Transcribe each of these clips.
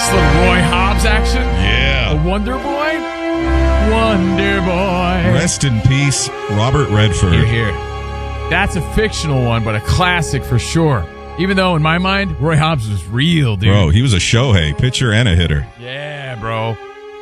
This little Roy Hobbs action. Yeah. A Wonder Boy. Wonder Boy. Rest in peace, Robert Redford. Here. That's a fictional one, but a classic for sure. Even though, in my mind, Roy Hobbs was real, dude. Bro, he was a Shohei, pitcher and a hitter. Yeah, bro.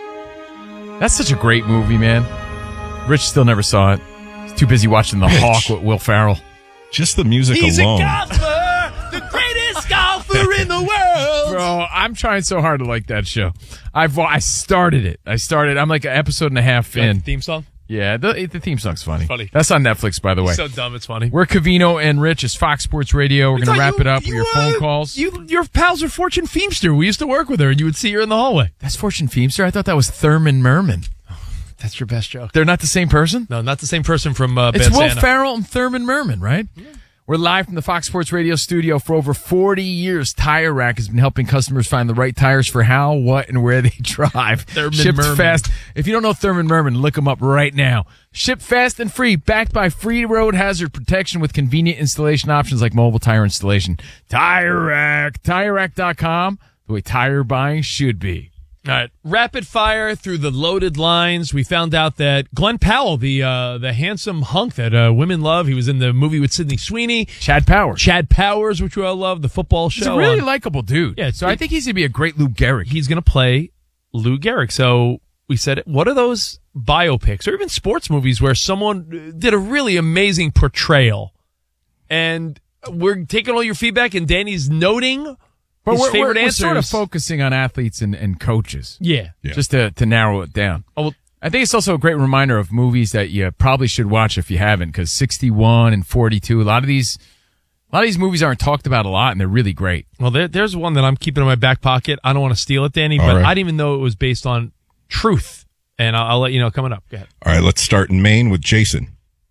That's such a great movie, man. Rich still never saw it. He's too busy watching The Hawk with Will Ferrell. Just the music He's alone. a golfer, the greatest golfer in the world. Bro, I'm trying so hard to like that show. I started it. I'm like an episode and a half in. Theme song? Yeah, the theme song's funny. Funny. That's on Netflix, by the way. So dumb, it's funny. We're Covino and Rich. It's Fox Sports Radio. We're going to wrap it up with your phone calls. Your pals are Fortune Feemster. We used to work with her, and you would see her in the hallway. That's Fortune Feemster? I thought that was Thurman Merman. That's your best joke. They're not the same person? No, not the same person from It's Bad Will Santa. Ferrell and Thurman Merman, right? Yeah. We're live from the Fox Sports Radio studio. For over 40 years, Tire Rack has been helping customers find the right tires for how, what, and where they drive. Thurman Shipped Merman. fast. If you don't know Thurman Merman, look him up right now. Shipped fast and free, backed by free road hazard protection with convenient installation options like mobile tire installation. Tire Rack. TireRack.com, the way tire buying should be. All right, rapid fire through the loaded lines. We found out that Glenn Powell, the handsome hunk that women love, he was in the movie with Sydney Sweeney. Chad Powers, which we all love, the football show. He's a really likable dude. Yeah, so I think he's going to be a great Lou Gehrig. He's going to play Lou Gehrig. So we said, what are those biopics or even sports movies where someone did a really amazing portrayal? And we're taking all your feedback, and Danny's noting But his favorite we're answers. sort of focusing on athletes and coaches. Yeah. Just to narrow it down. Oh, well, I think it's also a great reminder of movies that you probably should watch if you haven't, because 61 and 42, a lot of these movies aren't talked about a lot, and they're really great. Well, there's one that I'm keeping in my back pocket. I don't want to steal it, Danny, All but right. I didn't even know it was based on truth. And I'll let you know coming up. Go ahead. All right, let's start in Maine with Jason.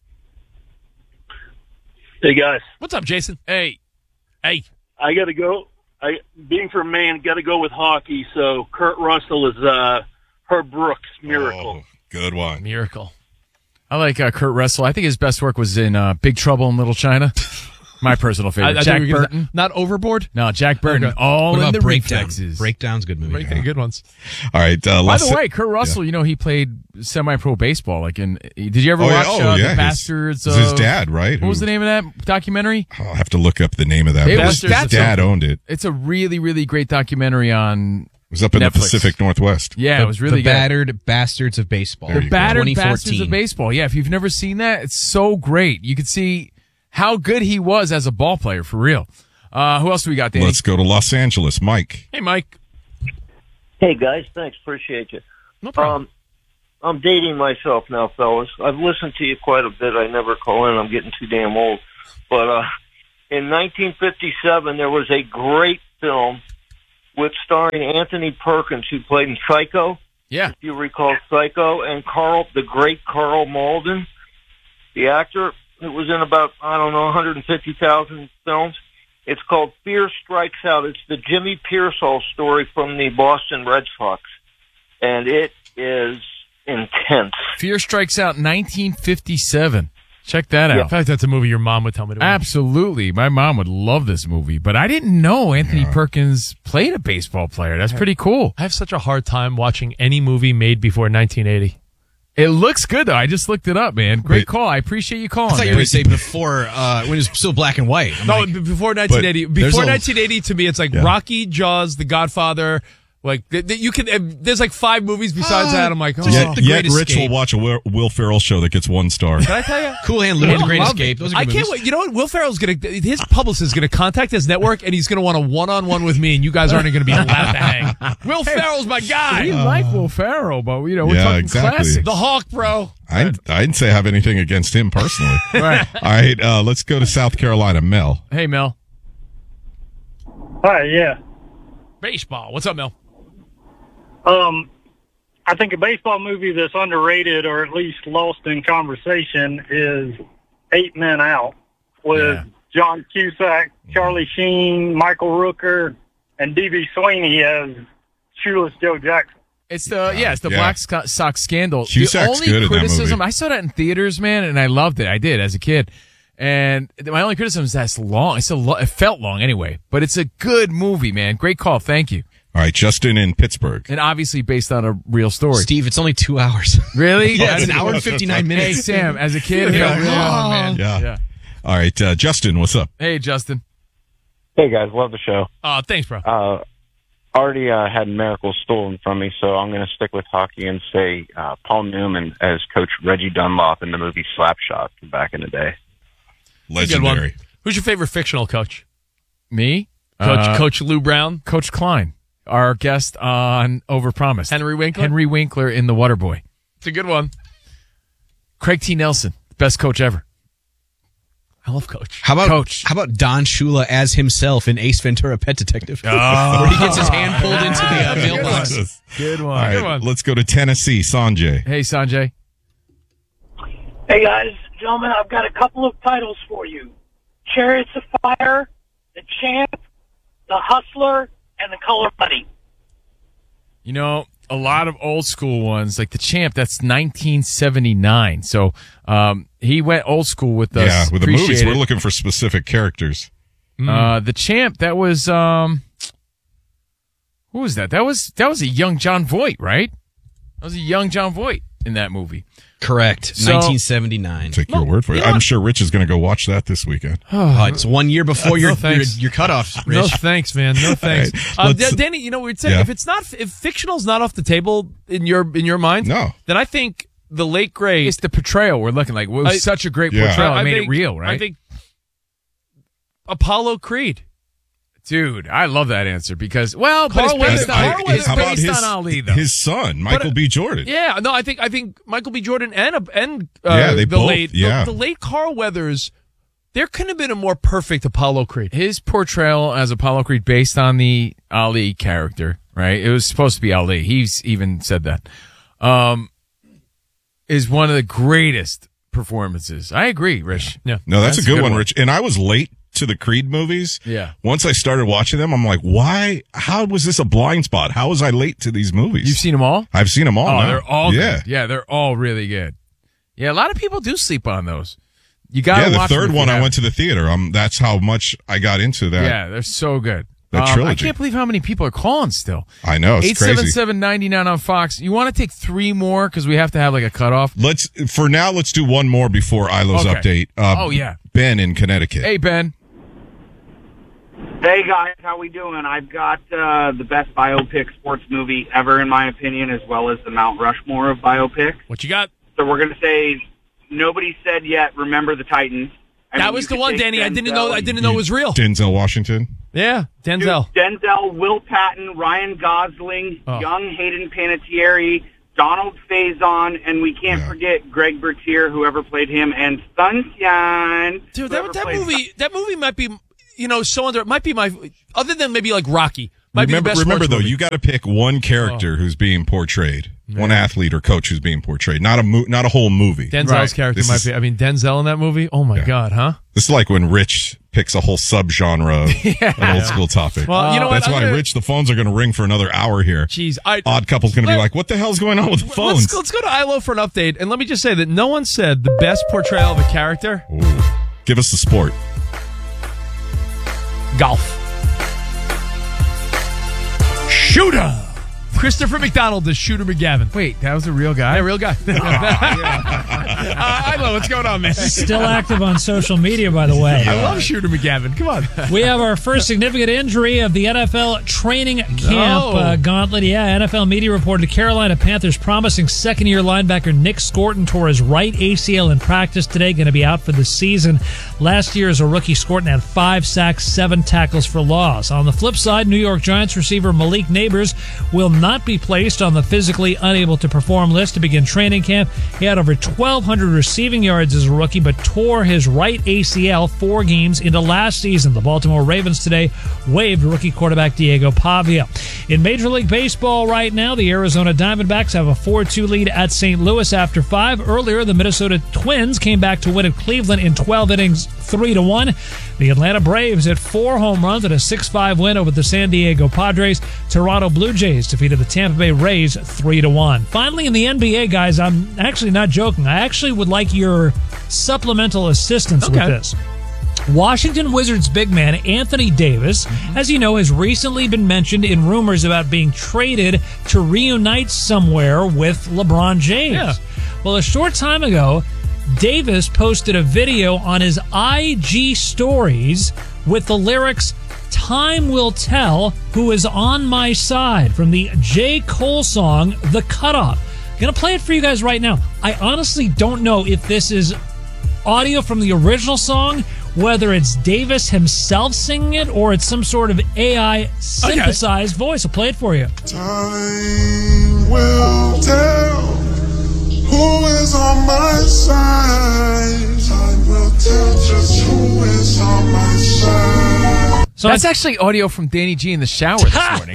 Hey guys, What's up, Jason? Hey. I got to go. Being from Maine, got to go with hockey. So Kurt Russell is Herb Brooks' Miracle. Oh, good one. Miracle. I like Kurt Russell. I think his best work was in Big Trouble in Little China. My personal favorite. I Jack think we're gonna- Burton. Not Overboard? No, Jack Burton. Okay. All What in about the Breakdown? reflexes. Breakdown's a good movie. Okay, good ones. All right. By the way, Kurt Russell, he played semi-pro baseball. Did you ever watch The Bastards? His, his dad, right? What was the name of that documentary? I'll have to look up the name of that. It but was- his that's dad owned it. It's a really, really great documentary on. It was up in Netflix. the Pacific Northwest. Yeah, it was really the good. Battered Bastards of Baseball. There you The go. Battered 2014. Bastards of Baseball. Yeah, if you've never seen that, it's so great. You could see how good he was as a ball player, for real. Who else do we got, Danny? Let's go to Los Angeles. Mike. Hey, Mike. Hey guys, thanks, appreciate you. No problem. I'm dating myself now, fellas. I've listened to you quite a bit. I never call in. I'm getting too damn old. But in 1957, there was a great film with starring Anthony Perkins, who played in Psycho. Yeah. If you recall Psycho, and the great Carl Malden, the actor who was in about, 150,000 films. It's called Fear Strikes Out. It's the Jimmy Pearsall story from the Boston Red Sox. And it is intense. Fear Strikes Out, 1957. Check that In out. fact, that's a movie your mom would tell me to watch. Absolutely. My mom would love this movie, but I didn't know Anthony Perkins played a baseball player. That's pretty cool. I have such a hard time watching any movie made before 1980. It looks good, though. I just looked it up, man. Great Wait. call. I appreciate you calling. I thought you man. were going to say before, when it was still black and white. I'm No, like, before 1980. there's Before a- 1980, to me, it's like Rocky, Jaws, The Godfather. Like you can. There's like 5 movies besides that. I'm like, oh. Just The Yet Great Rich Escape. will watch a Will Ferrell show that gets 1 star. Can I tell you? Cool Hand Luke, The Great Love Escape. it. Those are I good can't movies. wait. You know what? Will Ferrell's his publicist is gonna contact his network, and he's gonna want a one-on-one with me, and you guys aren't gonna be allowed to hang. Will Ferrell's my guy. We like Will Ferrell, but we're Yeah, talking exactly. classics. The Hawk, bro. I didn't say I have anything against him personally. Right. All right, let's go to South Carolina. Mel. Hey, Mel. Hi, yeah. Baseball. What's up, Mel? I think a baseball movie that's underrated or at least lost in conversation is 8 Men Out with Yeah. John Cusack, Charlie Sheen, Michael Rooker, and D.B. Sweeney as Shoeless Joe Jackson. It's the Yeah. Black Sox scandal. Cusack's the good only in that criticism, movie. I saw that in theaters, man, and I loved it. I did as a kid. And my only criticism is that's long. It felt long anyway, but it's a good movie, man. Great call. Thank you. All right, Justin in Pittsburgh. And obviously based on a real story. Steve, it's only 2 hours. Really? Yeah, it's an hour and 59 Hey, minutes. Sam, as a kid, Yeah. really, oh, man. Yeah. All right, Justin, what's up? Hey, Justin. Hey guys, love the show. Thanks, bro. Already had Miracle stolen from me, so I'm going to stick with hockey and say Paul Newman as Coach Reggie Dunlop in the movie Slapshot from back in the day. Good one. Legendary. Who's your favorite fictional coach? Me? Coach Lou Brown? Coach Klein, our guest on Overpromised. Henry Winkler? Henry Winkler in The Waterboy. It's a good one. Craig T. Nelson, best coach ever. I love Coach. How about Coach. How about Don Shula as himself in Ace Ventura: Pet Detective, where he gets his hand pulled into the mailbox? Good one. All right, Good one. let's go to Tennessee. Sanjay. Hey, Sanjay. Hey guys, gentlemen, I've got a couple of titles for you. Chariots of Fire, The Champ, The Hustler, and The Color Money. You know, a lot of old school ones, like The Champ, that's 1979. So he went old school with us. Yeah, with the movies, Appreciate we're it. looking for specific characters. The Champ, that was who was that? That was a young John Voight, right? That was a young John Voight in that movie. Correct. So- 1979. Take your word for it. you know I'm what? sure Rich is going to go watch that this weekend. It's 1 year before your thanks. your cutoff, Rich. No thanks, man. No thanks. All right, let's- Danny, you know, we'd say Yeah. if fictional's not off the table in your mind, No. then I think the late great. It's the portrayal we're looking like. It was such a great Yeah. portrayal. I It made think- it real, right? I think Apollo Creed. Dude, I love that answer because, well, but Carl it's based, Weathers- on, Carl Weathers- it's How about based his, on Ali, though. his son, Michael B. Jordan? Yeah, no, I think Michael B. Jordan and Yeah, they the both- late yeah. the late Carl Weathers. There couldn't have been a more perfect Apollo Creed. His portrayal as Apollo Creed based on the Ali character, right? It was supposed to be Ali. He's even said that. Is one of the greatest performances. I agree, Rich. Yeah. No, that's a good one, Rich. And I was late to the Creed movies. Yeah. Once I started watching them, I'm like, why? How was this a blind spot? How was I late to these movies? You've seen them all? I've seen them all. Oh, now. they're all yeah. good. Yeah, they're all really good. Yeah, a lot of people do sleep on those. You got to Yeah, watch the them third if you one I haven't. went to the theater. That's how much I got into that. Yeah, they're so good. That I trilogy. can't believe how many people are calling still. I know, it's crazy. 877-99 on Fox. You want to take three more because we have to have like a cutoff? Let's do one more before Ilo's Okay. update. Oh, yeah. Ben in Connecticut. Hey, Ben. Hey guys, how we doing? I've got the best biopic sports movie ever, in my opinion, as well as the Mount Rushmore of biopics. What you got? So we're going to say nobody said yet. Remember the Titans. That was the one, Danny. I didn't know it was real. Denzel Washington. Yeah, Denzel. Denzel, Will Patton, Ryan Gosling, young Hayden Panettiere, Donald Faison, and we can't forget Greg Bertier, whoever played him, and Sunshine. Dude, that movie might be, so under. It might be my, other than maybe like Rocky. Might be the best Remember sports though, movie. you got to pick one character who's being portrayed, one athlete or coach who's being portrayed, not a whole movie. Denzel's character This might is- be. I mean, Denzel in that movie. Oh my God, huh? This is like when Rich picks a whole subgenre of an old school topic. Well, you know what? That's I'm why, gonna- Rich, the phones are going to ring for another hour here. Jeez, Odd Couple's going to be like, what the hell's going on with the phones? Let's go to ILO for an update, and let me just say that no one said the best portrayal of a character. Ooh. Give us the sport. Golf. Shooter. Christopher McDonald as Shooter McGavin. Wait, that was a real guy? Yeah, real guy. ILO, what's going on, man? Still active on social media, by the way. I love Shooter McGavin. Come on. We have our first significant injury of the NFL training camp gauntlet. Yeah, NFL media reported Carolina Panthers promising second-year linebacker Nick Scorton tore his right ACL in practice today, going to be out for the season. Last year as a rookie, Scorton had 5 sacks, 7 tackles for loss. On the flip side, New York Giants receiver Malik Neighbors will not be placed on the physically unable to perform list to begin training camp. He had over 1,200 receiving yards as a rookie, but tore his right ACL 4 games into last season. The Baltimore Ravens today waived rookie quarterback Diego Pavia. In Major League Baseball right now, the Arizona Diamondbacks have a 4-2 lead at St. Louis after 5. Earlier, the Minnesota Twins came back to win at Cleveland in 12 innings, 3-1. The Atlanta Braves hit 4 home runs at a 6-5 win over the San Diego Padres. Toronto Blue Jays defeated the Tampa Bay Rays 3-1. Finally, in the NBA, guys, I'm actually not joking. I actually would like your supplemental assistance with this. Washington Wizards big man Anthony Davis, as you know, has recently been mentioned in rumors about being traded to reunite somewhere with LeBron James. Yeah. Well, a short time ago, Davis posted a video on his IG stories with the lyrics, "Time will tell who is on my side," from the J. Cole song, The Cutoff. Gonna play it for you guys right now. I honestly don't know if this is audio from the original song, whether it's Davis himself singing it, or it's some sort of AI synthesized voice. I'll play it for you. Time will tell who is on my side. Time will tell just who is on my side. So that's actually audio from Danny G in the shower this morning.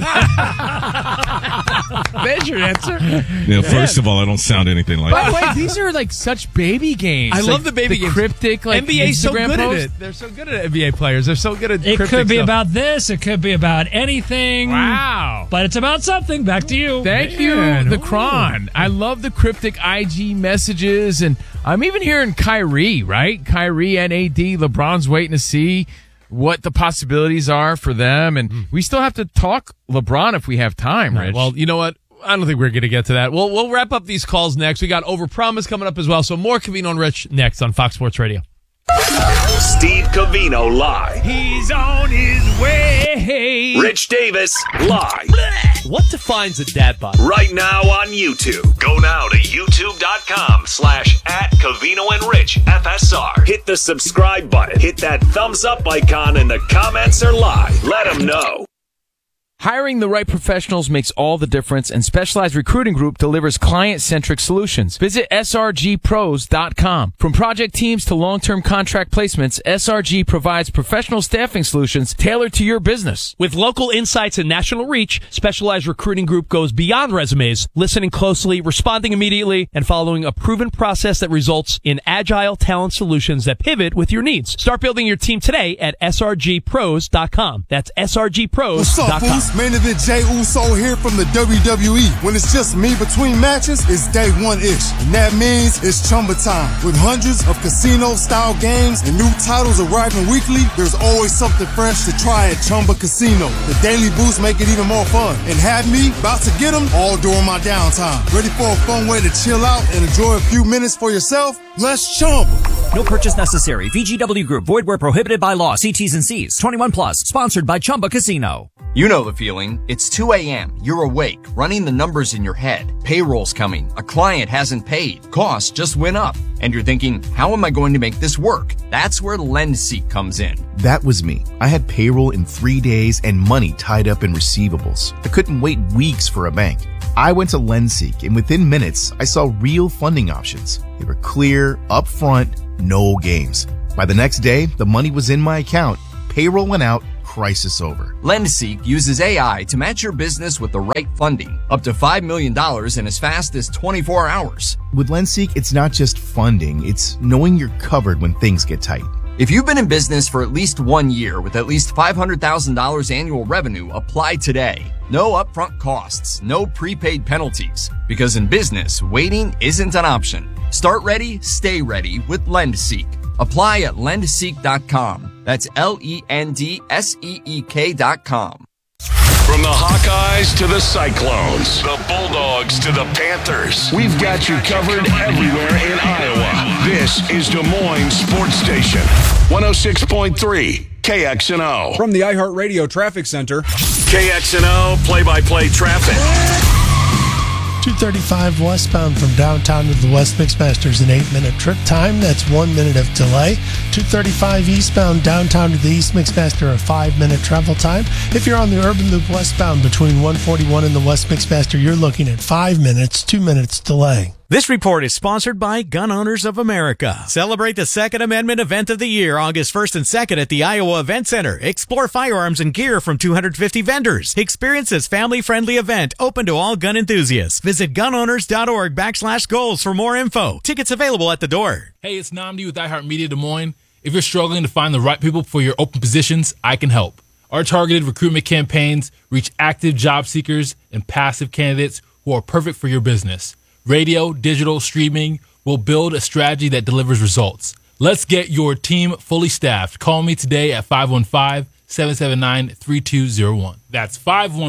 There's your answer. Yeah, first of all, I don't sound anything like By the that. way, these are like such baby games. I Like, love the baby games. Cryptic, like NBA's so Instagram good post. at it. They're so good at NBA players. They're so good at It cryptic could be stuff. about this. It could be about anything. Wow. But it's about something. Back to you. Thank Man, you, the ooh. Kron. I love the cryptic IG messages, and I'm even hearing Kyrie, right? Kyrie and AD. LeBron's waiting to see what the possibilities are for them, and we still have to talk LeBron if we have time, Rich. Well, you know what? I don't think we're going to get to that. We'll wrap up these calls next. We got Overpromise coming up as well. So more Covino and Rich next on Fox Sports Radio. Steve Covino live. He's on his way. Rich Davis live. What defines a dad bod? Right now on YouTube. Go now to youtube.com/@Covino and Rich FSR. Hit the subscribe button. Hit that thumbs up icon, and the comments are live. Let them know. Hiring the right professionals makes all the difference, and Specialized Recruiting Group delivers client-centric solutions. Visit srgpros.com. From project teams to long-term contract placements, SRG provides professional staffing solutions tailored to your business. With local insights and national reach, Specialized Recruiting Group goes beyond resumes, listening closely, responding immediately, and following a proven process that results in agile talent solutions that pivot with your needs. Start building your team today at srgpros.com. That's srgpros.com. What's up, fools? Main event Jey Uso here from the WWE. When it's just me between matches, it's day one-ish. And that means it's Chumba time. With hundreds of casino-style games and new titles arriving weekly, there's always something fresh to try at Chumba Casino. The daily boosts make it even more fun. And have me about to get them all during my downtime. Ready for a fun way to chill out and enjoy a few minutes for yourself? Let's Chumba. No purchase necessary. VGW Group. Void where prohibited by law. See T's and C's. 21 plus. Sponsored by Chumba Casino. You know the feeling. It's 2 a.m. You're awake, running the numbers in your head. Payroll's coming. A client hasn't paid. Costs just went up. And you're thinking, how am I going to make this work? That's where LendSeek comes in. That was me. I had payroll in 3 days and money tied up in receivables. I couldn't wait weeks for a bank. I went to LendSeek, and within minutes, I saw real funding options. They were clear, upfront, no games. By the next day, the money was in my account. Payroll went out. Crisis over. LendSeek uses AI to match your business with the right funding, up to $5 million in as fast as 24 hours. With LendSeek, it's not just funding, it's knowing you're covered when things get tight. If you've been in business for at least 1 year with at least $500,000 annual revenue, apply today. No upfront costs, no prepaid penalties. Because in business, waiting isn't an option. Start ready, stay ready with LendSeek. Apply at lendseek.com. That's LENDSEEK.com. From the Hawkeyes to the Cyclones, the Bulldogs to the Panthers, we've got you covered everywhere in Iowa. This is Des Moines Sports Station, 106.3 KXNO. From the iHeartRadio Traffic Center, KXNO play-by-play traffic. 235 westbound from downtown to the West Mixmaster is an 8-minute trip time. That's 1 minute of delay. 235 eastbound downtown to the East Mixmaster, a 5-minute travel time. If you're on the Urban Loop westbound between 141 and the West Mixmaster, you're looking at 5 minutes, 2 minutes delay. This report is sponsored by Gun Owners of America. Celebrate the Second Amendment event of the year, August 1st and 2nd at the Iowa Event Center. Explore firearms and gear from 250 vendors. Experience this family-friendly event open to all gun enthusiasts. Visit gunowners.org/goals for more info. Tickets available at the door. Hey, it's Namdi with iHeartMedia Des Moines. If you're struggling to find the right people for your open positions, I can help. Our targeted recruitment campaigns reach active job seekers and passive candidates who are perfect for your business. Radio, digital, streaming will build a strategy that delivers results. Let's get your team fully staffed. Call me today at 515-779-3201. That's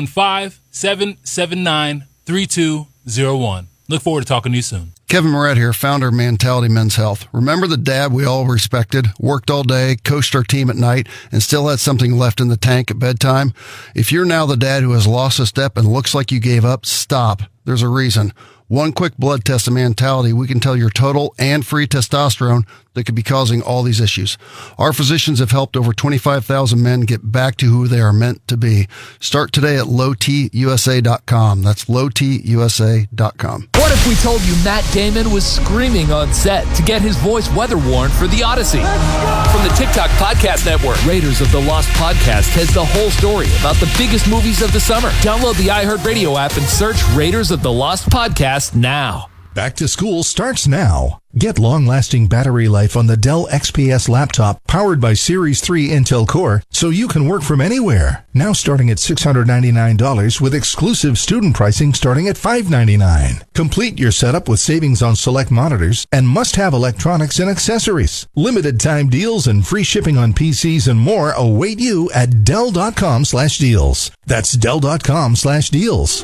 515-779-3201. Look forward to talking to you soon. Kevin Moret here, founder of Mentality Men's Health. Remember the dad we all respected, worked all day, coached our team at night, and still had something left in the tank at bedtime? If you're now the dad who has lost a step and looks like you gave up, stop. There's a reason. One quick blood test of Mentality, we can tell your total and free testosterone that could be causing all these issues. Our physicians have helped over 25,000 men get back to who they are meant to be. Start today at lowtusa.com. That's lowtusa.com. What if we told you Matt Damon was screaming on set to get his voice weather worn for The Odyssey? From the TikTok Podcast Network, Raiders of the Lost Podcast has the whole story about the biggest movies of the summer. Download the iHeartRadio app and search Raiders of the Lost Podcast now. Back to school starts now. Get long-lasting battery life on the Dell XPS laptop powered by Series 3 Intel Core so you can work from anywhere. Now starting at $699 with exclusive student pricing starting at $599. Complete your setup with savings on select monitors and must-have electronics and accessories. Limited time deals and free shipping on PCs and more await you at Dell.com/deals. That's Dell.com/deals.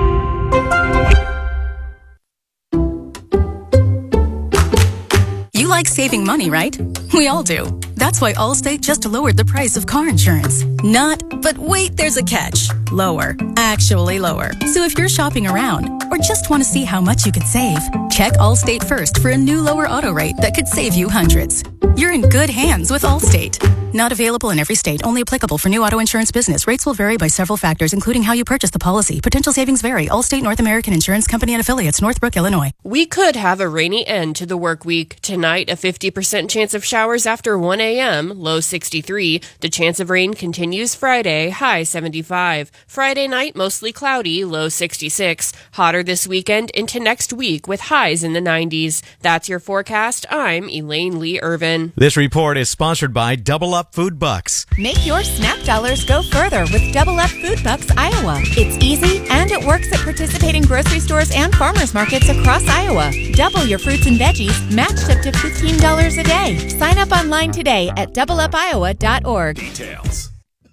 You like saving money, right? We all do. That's why Allstate just lowered the price of car insurance. Not, but wait, there's a catch. Lower. Actually lower. So if you're shopping around or just want to see how much you could save, check Allstate first for a new lower auto rate that could save you hundreds. You're in good hands with Allstate. Not available in every state. Only applicable for new auto insurance business. Rates will vary by several factors, including how you purchase the policy. Potential savings vary. Allstate North American Insurance Company and affiliates, Northbrook, Illinois. We could have a rainy end to the work week. Tonight, a 50% chance of showers after 1 a.m., low 63. The chance of rain continues Friday, high 75. Friday night, mostly cloudy, low 66. Hotter this weekend into next week with highs in the 90s. That's your forecast. I'm Elaine Lee Irvin. This report is sponsored by Double Up Food Bucks. Make your SNAP dollars go further with Double Up Food Bucks Iowa. It's easy and it works at participating grocery stores and farmers markets across Iowa. Double your fruits and veggies, matched up to $15 a day. Sign up online today at doubleupiowa.org. Details.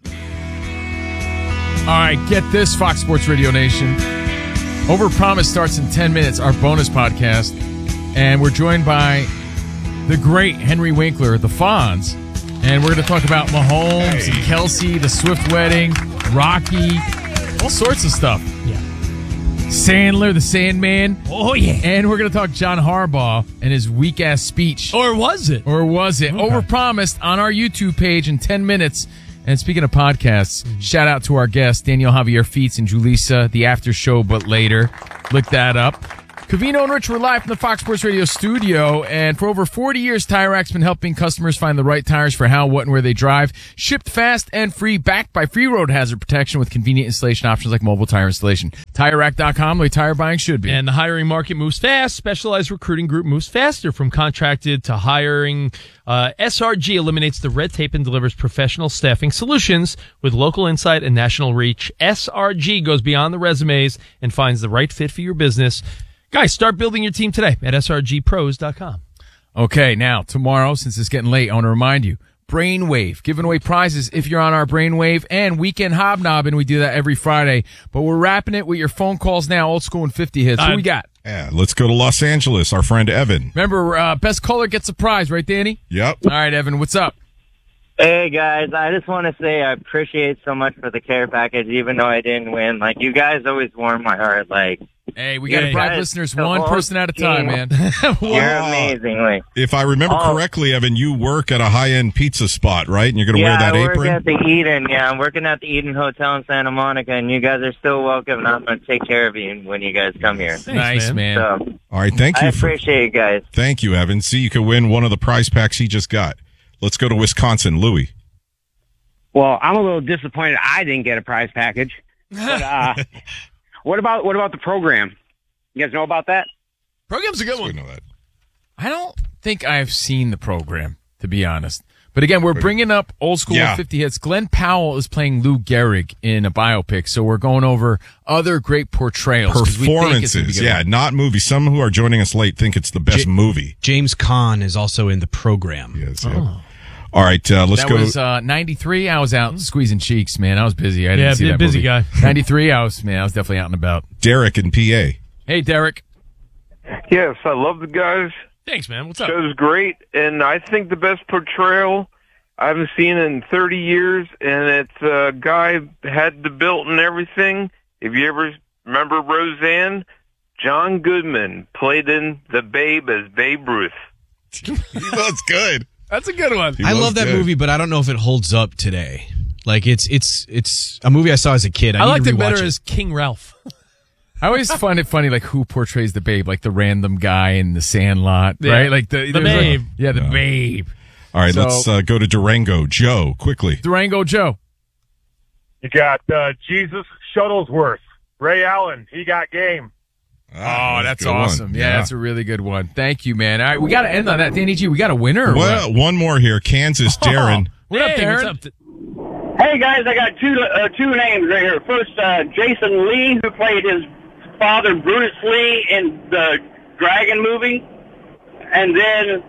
All right, get this, Fox Sports Radio Nation. Overpromise starts in 10 minutes, our bonus podcast. And we're joined by the great Henry Winkler, the Fonz. And we're going to talk about Mahomes and Kelsey, the Swift wedding, Rocky, all sorts of stuff. Yeah. Sandler, the Sandman. Oh, yeah. And we're going to talk John Harbaugh and his weak-ass speech. Or was it? Okay. Overpromised on our YouTube page in 10 minutes. And speaking of podcasts, shout out to our guests, Daniel Javier Feets and Julissa, the after show, but later. Look that up. Covino and Rich were live from the Fox Sports Radio studio, and for over 40 years, Tire Rack's been helping customers find the right tires for how, what, and where they drive. Shipped fast and free, backed by free road hazard protection with convenient installation options like mobile tire installation. TireRack.com, the way tire buying should be. And the hiring market moves fast. Specialized Recruiting Group moves faster from contracted to hiring. SRG eliminates the red tape and delivers professional staffing solutions with local insight and national reach. SRG goes beyond the resumes and finds the right fit for your business. Guys, start building your team today at srgpros.com. Okay, now, tomorrow, since it's getting late, I want to remind you, Brainwave, giving away prizes if you're on our Brainwave, and Weekend Hobnobbing. We do that every Friday. But we're wrapping it with your phone calls now, old school and 50 hits. Who we got? Yeah, let's go to Los Angeles, our friend Evan. Remember, best caller gets a prize, right, Danny? Yep. All right, Evan, what's up? Hey, guys, I just want to say I appreciate so much for the care package, even though I didn't win. Like, you guys always warm my heart. Like, hey, we got to drive listeners one person at a time, man. You're amazing. Like, if I remember correctly, Evan, you work at a high-end pizza spot, right? And you're going to wear that apron? Yeah, I work at the Eden. Yeah, I'm working at the Eden Hotel in Santa Monica, and you guys are still welcome, and I'm going to take care of you when you guys come here. Thanks, nice, man. So, all right, thank you. I appreciate you guys. Thank you, Evan. See, you could win one of the prize packs he just got. Let's go to Wisconsin. Louis. Well, I'm a little disappointed I didn't get a prize package. But, what about the program? You guys know about that? Program's a good one. Know that. I don't think I've seen the program, to be honest. But again, we're bringing up old school Yeah. 50 hits. Glenn Powell is playing Lou Gehrig in a biopic, so we're going over other great portrayals. 'cause we think it's gonna be Performances, good. yeah, not movies. Some who are joining us late think it's the best movie. James Caan is also in the program. Yes. All right, let's that go. was 93. I was out squeezing cheeks, man. I was busy. I didn't Yeah, see that busy movie. guy. 93. I was definitely out and about. Derek in PA. Hey, Derek. Yes, I love the guys. Thanks, man. What's up? Show's great, and I think the best portrayal I haven't seen in 30 years, and it's a guy had the built and everything. If you ever remember Roseanne, John Goodman played in The Babe as Babe Ruth. He was good. That's a good one. I love that movie, but I don't know if it holds up today. Like it's a movie I saw as a kid. I liked need to it better rewatch as King Ralph. I always find it funny, like who portrays the Babe, like the random guy in The Sandlot, Yeah. right? Like the Babe. The Babe. All right, So- let's go to Durango. Joe, quickly. Durango Joe. You got Jesus Shuttlesworth, Ray Allen. He got game. Oh, that's a good one. awesome. Yeah, that's a really good one. Thank you, man. All right, we got to end on that. Danny G, we got a winner. Or Well, one more here. Kansas, Darren. What up, Hey, Darren? what's up? Hey guys, I got two names right here. First, Jason Lee, who played his father Brutus Lee in the Dragon movie, and then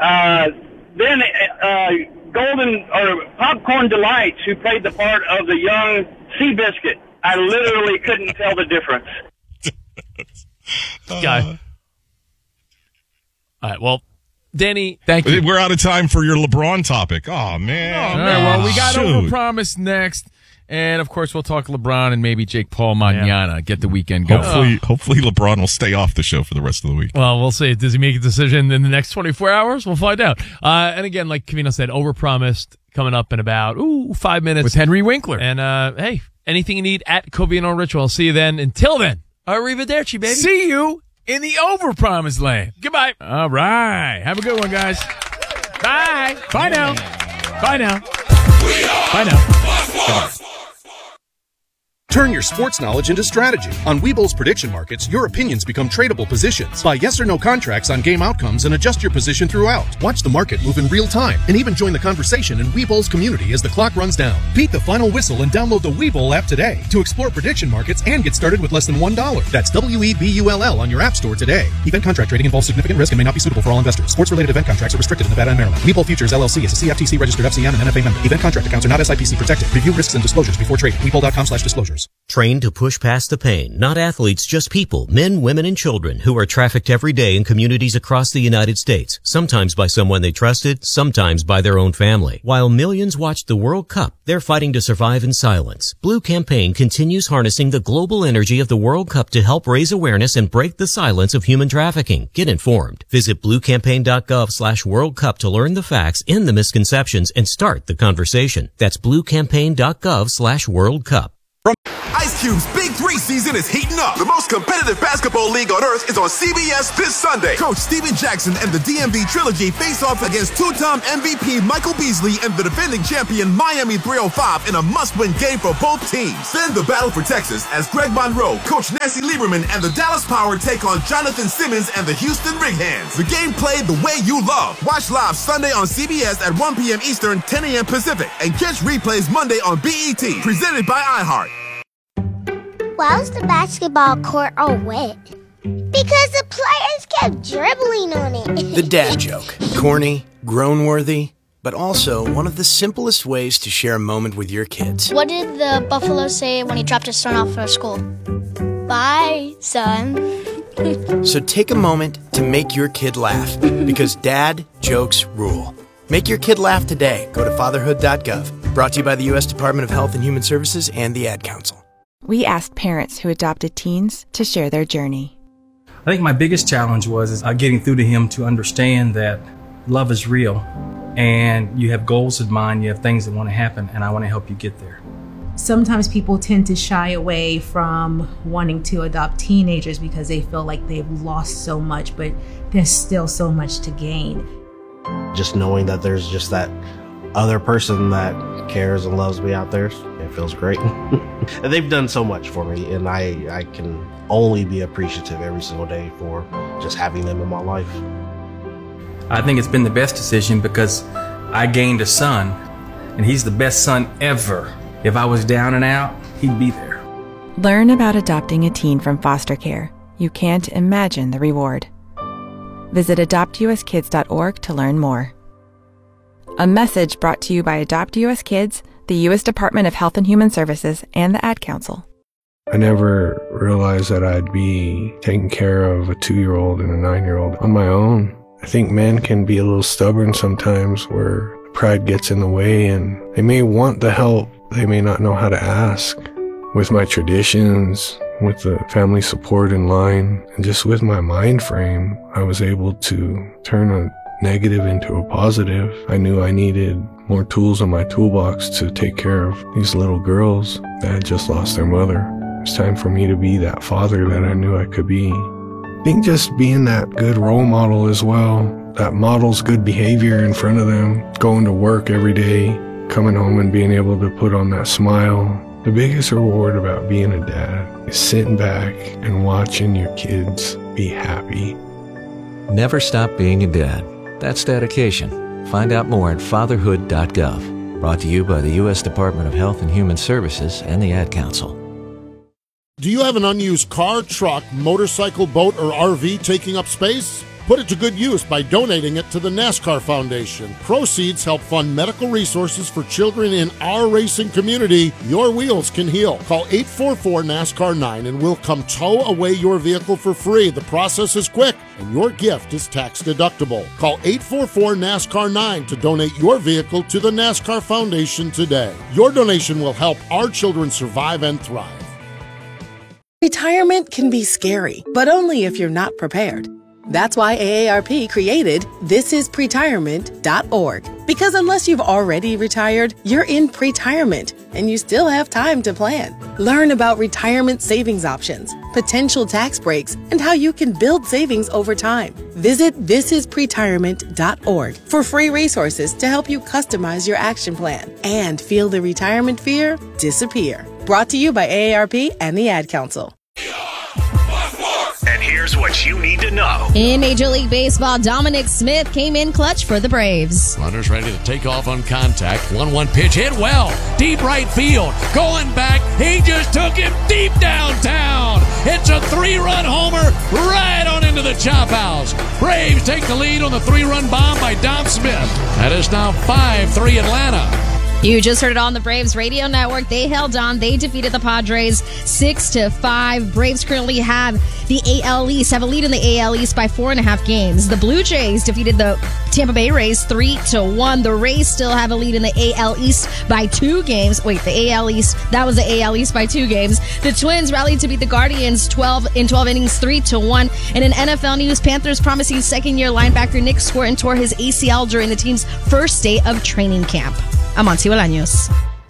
Golden or Popcorn Delights, who played the part of the young Seabiscuit. I literally couldn't tell the difference. Guy. All right, well, Danny, thank you. We're out of time for your LeBron topic. Oh, man. All right, well, we got Shoot. Overpromise next. And, of course, we'll talk LeBron and maybe Jake Paul mañana. Get the weekend going. Hopefully LeBron will stay off the show for the rest of the week. Well, we'll see. Does he make a decision in the next 24 hours? We'll find out. And again, like Covino said, Overpromised coming up in about 5 minutes. With Henry Winkler. And, hey, anything you need at Covino Ritual. I'll see you then. Until then, arrivederci, baby. See you in the Overpromised land. Goodbye. All right. Have a good one, guys. Bye. Bye now. Bye now. Bye now. Turn your sports knowledge into strategy. On Webull's prediction markets, your opinions become tradable positions. Buy yes or no contracts on game outcomes and adjust your position throughout. Watch the market move in real time and even join the conversation in Webull's community as the clock runs down. Beat the final whistle and download the Webull app today to explore prediction markets and get started with less than $1. That's WEBULL on your app store today. Event contract trading involves significant risk and may not be suitable for all investors. Sports-related event contracts are restricted in Nevada and Maryland. Webull Futures LLC is a CFTC registered FCM and NFA member. Event contract accounts are not SIPC protected. Review risks and disclosures before trading. Webull.com/disclosures. Trained to push past the pain, not athletes, just people, men, women, and children who are trafficked every day in communities across the United States, sometimes by someone they trusted, sometimes by their own family. While millions watched the World Cup, they're fighting to survive in silence. Blue Campaign continues harnessing the global energy of the World Cup to help raise awareness and break the silence of human trafficking. Get informed. Visit bluecampaign.gov/World Cup to learn the facts, end the misconceptions, and start the conversation. That's bluecampaign.gov/World Cup. Ice Cube's Big 3 season is heating up. The most competitive basketball league on earth is on CBS this Sunday. Coach Steven Jackson and the DMV Trilogy face off against two-time MVP Michael Beasley and the defending champion Miami 305 in a must-win game for both teams. Then the battle for Texas as Greg Monroe, Coach Nancy Lieberman, and the Dallas Power take on Jonathan Simmons and the Houston Rig Hands. The game played the way you love. Watch live Sunday on CBS at 1 p.m. Eastern, 10 a.m. Pacific, and catch replays Monday on BET, presented by iHeart. Why was the basketball court all wet? Because the players kept dribbling on it. The dad joke. Corny, groan-worthy, but also one of the simplest ways to share a moment with your kids. What did the buffalo say when he dropped his son off for school? Bye, son. So take a moment to make your kid laugh, because dad jokes rule. Make your kid laugh today. Go to fatherhood.gov. Brought to you by the U.S. Department of Health and Human Services and the Ad Council. We asked parents who adopted teens to share their journey. I think my biggest challenge was getting through to him to understand that love is real and you have goals in mind, you have things that want to happen, and I want to help you get there. Sometimes people tend to shy away from wanting to adopt teenagers because they feel like they've lost so much, but there's still so much to gain. Just knowing that there's just that other person that cares and loves me out there, it feels great. And they've done so much for me, and I can only be appreciative every single day for just having them in my life. I think it's been the best decision because I gained a son, and he's the best son ever. If I was down and out, he'd be there. Learn about adopting a teen from foster care. You can't imagine the reward. Visit adoptuskids.org to learn more. A message brought to you by Adopt US Kids, the U.S. Department of Health and Human Services, and the Ad Council. I never realized that I'd be taking care of a 2-year-old and a 9-year-old on my own. I think men can be a little stubborn sometimes where pride gets in the way and they may want the help, they may not know how to ask. With my traditions, with the family support in line, and just with my mind frame, I was able to turn a negative into a positive. I knew I needed more tools in my toolbox to take care of these little girls that had just lost their mother. It's time for me to be that father that I knew I could be. I think just being that good role model as well, that models good behavior in front of them, going to work every day, coming home and being able to put on that smile. The biggest reward about being a dad is sitting back and watching your kids be happy. Never stop being a dad. That's dedication. Find out more at fatherhood.gov. Brought to you by the U.S. Department of Health and Human Services and the Ad Council. Do you have an unused car, truck, motorcycle, boat, or RV taking up space? Put it to good use by donating it to the NASCAR Foundation. Proceeds help fund medical resources for children in our racing community. Your wheels can heal. Call 844-NASCAR-9 and we'll come tow away your vehicle for free. The process is quick and your gift is tax deductible. Call 844-NASCAR-9 to donate your vehicle to the NASCAR Foundation today. Your donation will help our children survive and thrive. Retirement can be scary, but only if you're not prepared. That's why AARP created thisispretirement.org. Because unless you've already retired, you're in pretirement, and you still have time to plan. Learn about retirement savings options, potential tax breaks, and how you can build savings over time. Visit thisispretirement.org for free resources to help you customize your action plan and feel the retirement fear disappear. Brought to you by AARP and the Ad Council. And here's what you need to know. In Major League Baseball, Dominic Smith came in clutch for the Braves. Runners ready to take off on contact. 1-1 pitch hit well. Deep right field. Going back. He just took him deep downtown. It's a 3-run homer right on into the chop house. Braves take the lead on the 3-run bomb by Dom Smith. That is now 5-3 Atlanta. You just heard it on the Braves radio network. They held on. They defeated the Padres 6-5. Braves currently have the AL East, have a lead in the AL East by 4.5 games. The Blue Jays defeated the Tampa Bay Rays 3-1. The Rays still have a lead in the AL East by 2 games. Wait, the AL East, that was the AL East by 2 games. The Twins rallied to beat the Guardians 12 innings 3-1. And in NFL news, Panthers promising second-year linebacker Nick Squirtin tore his ACL during the team's first day of training camp. I'm Monty Bolaños.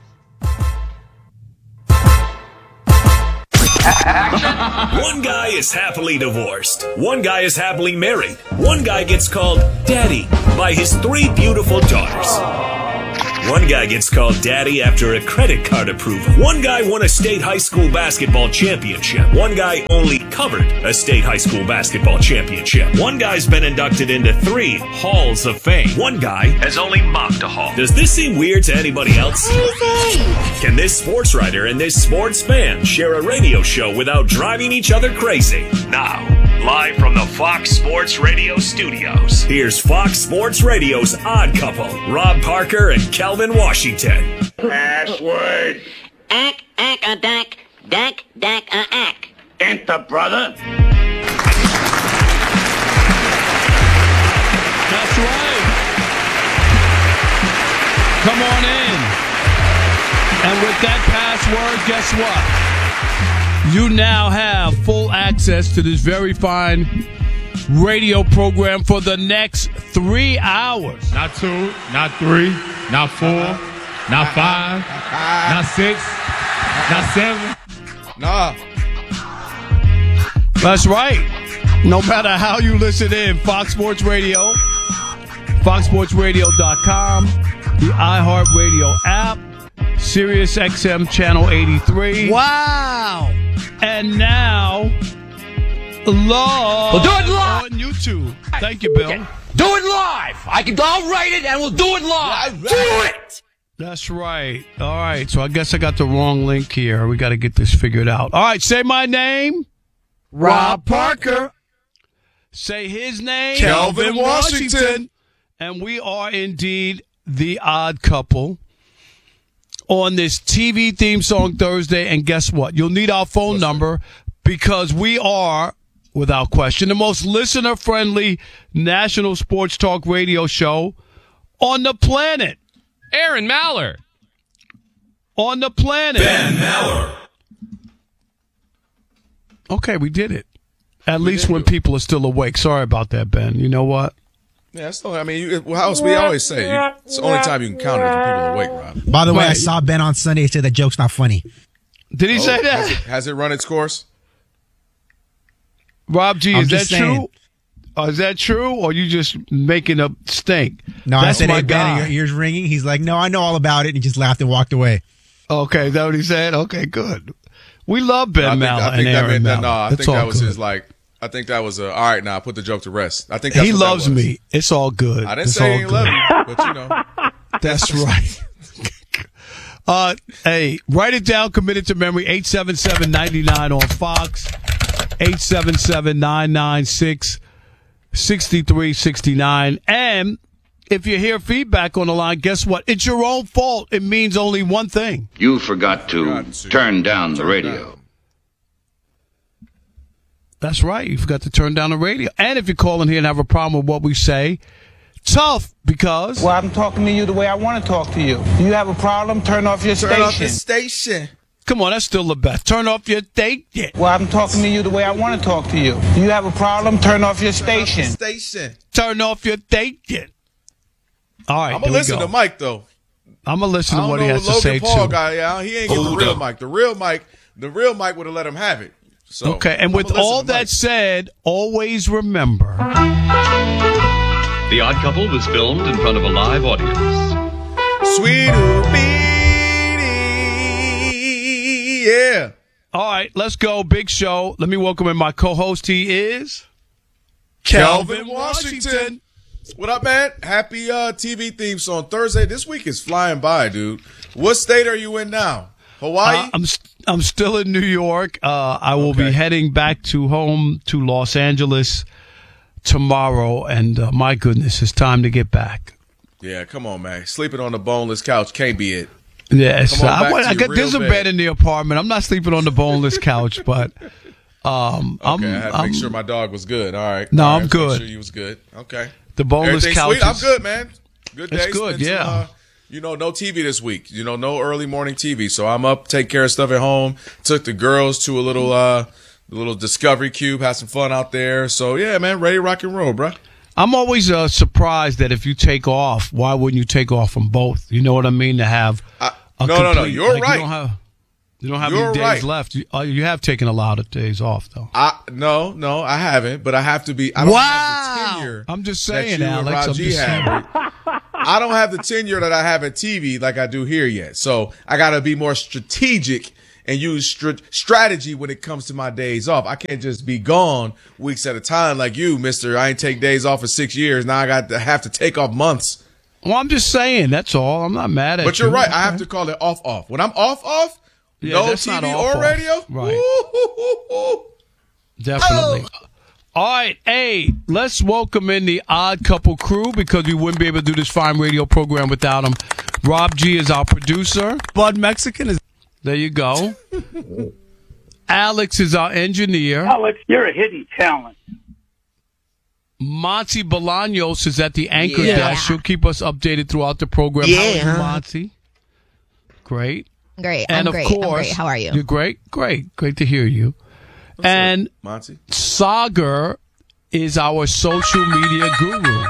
One guy is happily divorced. One guy is happily married. One guy gets called Daddy by his 3 beautiful daughters. One guy gets called Daddy after a credit card approval. One guy won a state high school basketball championship. One guy only covered a state high school basketball championship. One guy's been inducted into 3 halls of fame. One guy has only mopped a hall. Does this seem weird to anybody else? Can this sports writer and this sports fan share a radio show without driving each other crazy? Now, live from the Fox Sports Radio studios, here's Fox Sports Radio's odd couple, Rob Parker and Calvin Washington. Password. Ack, a dack, dack, a ack. Enter, brother. That's right. Come on in. And with that password, guess what? You now have full access to this very fine radio program for the next 3 hours. Not 2, not 3, not 4, not 5, not 6, not 7. Nah. That's right. No matter how you listen in, Fox Sports Radio, foxsportsradio.com, the iHeartRadio app, Sirius XM Channel 83. Wow. And now, live. We'll do it live on YouTube. Thank you, Bill. Do it live. I'll write it and we'll do it live. Do it. That's right. All right. So I guess I got the wrong link here. We got to get this figured out. All right. Say my name. Rob Parker. Say his name. Kelvin Washington. And we are indeed the odd couple on this TV theme song Thursday. And guess what? You'll need our phone number because we are, without question, the most listener-friendly national sports talk radio show on the planet. Aaron Maller. On the planet. Ben Maller. Okay, we did it. At least when people are still awake. Sorry about that, Ben. You know what? Yeah, that's the, I mean, how we always say, it's the only time you can count it if the people are awake, Rob. By the way, I saw Ben on Sunday say that joke's not funny. Did he say that? Has it run its course? Rob G, I'm is that just saying. true? Is that true, or you just making up stink? No, That's I said, my hey, Ben, guy. are your ears ringing? He's like, no, I know all about it. And he just laughed and walked away. Okay, is that what he said? Okay, good. We love Ben Maller I think and Aaron Maller. No, I It's think all that was good. his, like, I think that was all right, now, put the joke to rest. I think that's He what that loves was. me. It's all good. I didn't It's say all he didn't good. love you, but you know. That's right. Hey, write it down, commit it to memory, 877-99 on Fox, 877-996-6369. And if you hear feedback on the line, guess what? It's your own fault. It means only one thing. You forgot to turn down the radio. That's right. You forgot to turn down the radio. And if you call in here and have a problem with what we say, tough because... Well, I'm talking to you the way I want to talk to you. Do you have a problem? Turn off your station. Turn off the station. Come on, that's still the best. Turn off your station. Well, I'm talking to you the way I want to talk to you. Do you have a problem? Turn off your station. Station. Turn off your station. All right, I'm going to listen to Mike, though. I'm going to listen to what he has to Logan say, Paul too. guy, yeah, he ain't get the real Mike. The real Mike would have let him have it. So, okay, and with all that said, always remember. The Odd Couple was filmed in front of a live audience. Sweet yeah. All right, let's go. Big show. Let me welcome in my co-host. He is... Kelvin Washington. What up, man? Happy TV theme song Thursday. This week is flying by, dude. What state are you in now? Hawaii? I'm still in New York. I will be heading back to home to Los Angeles tomorrow, and my goodness, it's time to get back. Yeah, come on, man. Sleeping on the boneless couch can't be it. Yes, I got there's a bed in the apartment. I'm not sleeping on the boneless couch, but I had to make sure my dog was good. All right. No, All I'm right, good. Make sure you was good. Okay. The boneless Everything couch. Sweet? I'm good, man. Good day. It's good, Spent yeah. some, no TV this week. No early morning TV. So I'm up, take care of stuff at home. Took the girls to a little Discovery Cube. Had some fun out there. So yeah, man, ready to rock and roll, bro. I'm always surprised that if you take off, why wouldn't you take off from both? You know what I mean? To have No. You're right. You don't have You're any days right. left. You have taken a lot of days off, though. No, I haven't. But I have to be. I don't have the tenure. I'm just that saying, you and Alex. I'm Raji just saying. have. I don't have the tenure that I have at TV like I do here yet. So I got to be more strategic and use strategy when it comes to my days off. I can't just be gone weeks at a time like you, mister. I ain't take days off for 6 years. Now I have to take off months. Well, I'm just saying. That's all. I'm not mad at you. But you're right. I have to call it off. When I'm off, Yeah, no that's not TV off. or radio. Right. Definitely. All right, hey, let's welcome in the Odd Couple crew because we wouldn't be able to do this fine radio program without them. Rob G is our producer. Bud Mexican is. There you go. Alex is our engineer. Alex, you're a hidden talent. Monty Bolaños is at the anchor Yeah. desk. She'll keep us updated throughout the program. How are you, Monty? Great. Great. And I'm of great. course, I'm great. How are you? You're great. Great to hear you. And Monty? Sagar is our social media guru.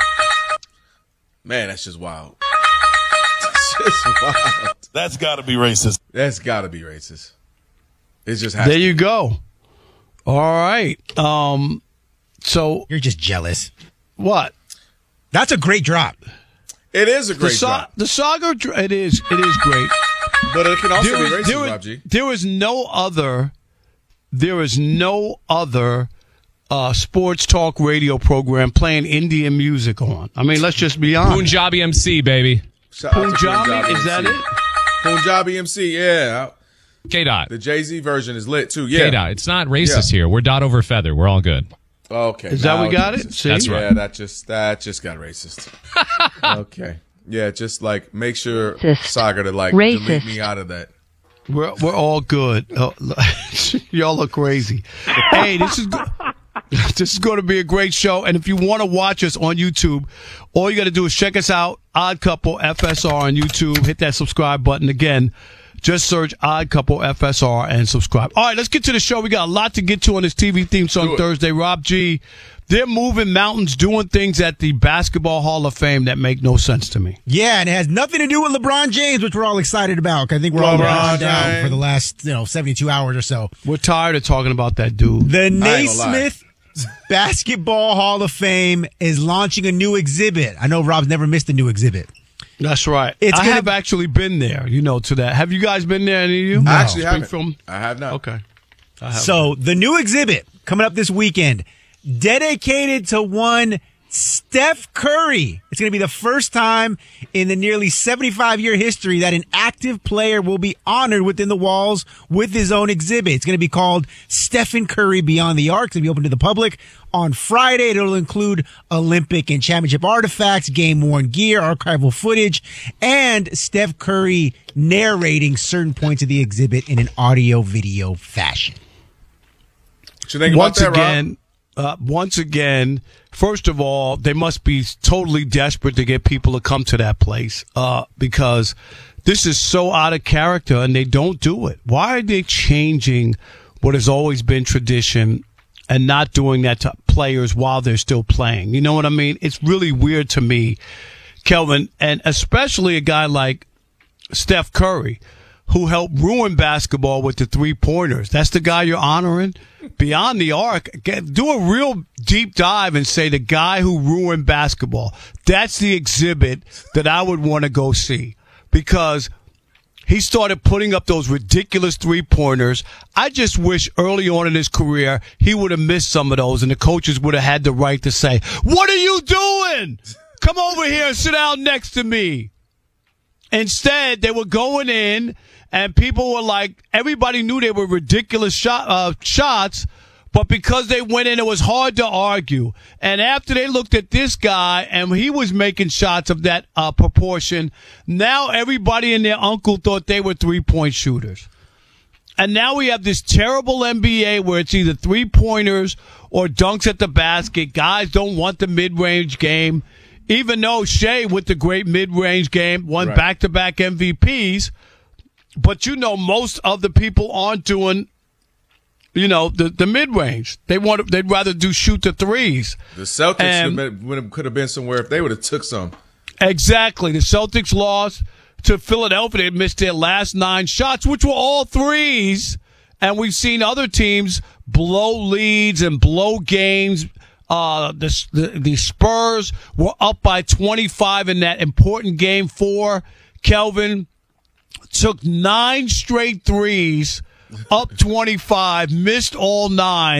Man, that's just wild. That's just wild. That's got to be racist. That's got to be racist. It just has There to. you go. All right. So You're just jealous. what? That's a great drop. It is a great drop. The Sagar. It is great. But it can also be racist, Rob G. There is no other sports talk radio program playing Indian music on. I mean, let's just be honest. Punjabi MC, baby. Punjabi, is that it? Punjabi MC, yeah. K-Dot. The Jay-Z version is lit, too, yeah. K-Dot. It's not racist here. We're dot over feather. We're all good. Okay. Is that we got it? See? That's right. Yeah, that just got racist. Okay. Yeah, just like make sure Saga to like delete me out of that. We're all good. Oh, y'all look crazy. Hey, this is going to be a great show. And if you want to watch us on YouTube, all you got to do is check us out, Odd Couple FSR on YouTube. Hit that subscribe button again. Just search Odd Couple FSR and subscribe. All right, let's get to the show. We got a lot to get to on this TV theme song Thursday. Rob G, they're moving mountains, doing things at the Basketball Hall of Fame that make no sense to me. Yeah, and it has nothing to do with LeBron James, which we're all excited about. I think we're all down for the last 72 hours or so. We're tired of talking about that dude. The Naismith Basketball Hall of Fame is launching a new exhibit. I know Rob's never missed a new exhibit. That's right. I have actually been there, to that. Have you guys been there, any of you? No. I actually haven't. I have not. Okay. So the new exhibit coming up this weekend, dedicated to one Steph Curry. It's going to be the first time in the nearly 75-year history that an active player will be honored within the walls with his own exhibit. It's going to be called Stephen Curry Beyond the Arc. It's going to be open to the public on Friday. It'll include Olympic and championship artifacts, game-worn gear, archival footage, and Steph Curry narrating certain points of the exhibit in an audio-video fashion. What you think about that, Rob? Once again, first of all, they must be totally desperate to get people to come to that place because this is so out of character and they don't do it. Why are they changing what has always been tradition and not doing that to players while they're still playing? You know what I mean? It's really weird to me, Kelvin, and especially a guy like Steph Curry, who helped ruin basketball with the three-pointers. That's the guy you're honoring? Beyond the Arc, do a real deep dive and say the guy who ruined basketball. That's the exhibit that I would want to go see because he started putting up those ridiculous three-pointers. I just wish early on in his career he would have missed some of those and the coaches would have had the right to say, "What are you doing? Come over here and sit down next to me." Instead, they were going in, and people were like, everybody knew they were ridiculous shots, but because they went in, it was hard to argue. And after they looked at this guy, and he was making shots of that proportion, now everybody and their uncle thought they were three-point shooters. And now we have this terrible NBA where it's either three-pointers or dunks at the basket. Guys don't want the mid-range game. Even though Shea, with the great mid-range game, won back-to-back MVPs, but most of the people aren't doing, the mid-range. They'd rather shoot the threes. The Celtics could have been somewhere if they would have took some. Exactly. The Celtics lost to Philadelphia. They missed their last 9 shots, which were all threes, and we've seen other teams blow leads and blow games. The Spurs were up by 25 in that important game 4. Kelvin took 9 straight threes, up 25, missed all 9.